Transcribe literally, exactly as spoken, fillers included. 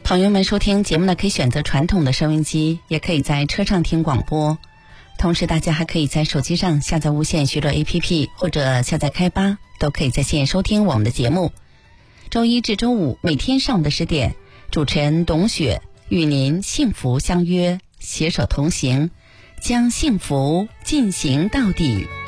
朋友们收听节目呢，可以选择传统的收音机，也可以在车上听广播。同时大家还可以在手机上下载无线娱乐 A P P 或者下载开吧，都可以在线收听我们的节目。周一至周五每天上午的十点，主持人董雪与您幸福相约，携手同行，将幸福进行到底。